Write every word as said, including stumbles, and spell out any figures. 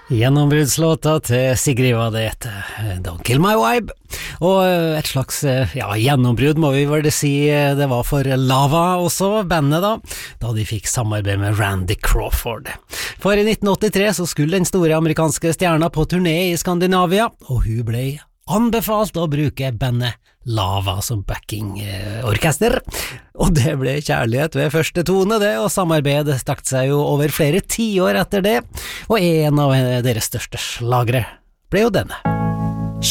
Gjennombruddslåta til Sigrid var det et Don't Kill My Vibe, og et slags ja, gjennombrudd må vi vel si det var for Lava også, bandet da, da de fikk samarbeid med Randy Crawford. For i nitten åttitre så skulle den store amerikanske stjerna på turné i Skandinavia, og hun ble anbefalt å bruke bandet Lava som backing-orkester, og det ble kjærlighet ved første tone det, og samarbeidet stakk seg jo over flere tiår etter det, og en av deres største slagere ble jo denne.